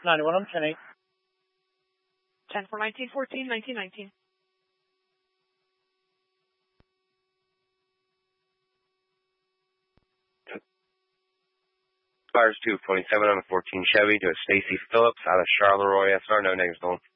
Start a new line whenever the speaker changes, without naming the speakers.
91 on 10-8.
10 for 1914, 1919.
Fires 227 on the 14 Chevy to a Stacy Phillips out of Charleroi, SR, no negatives going.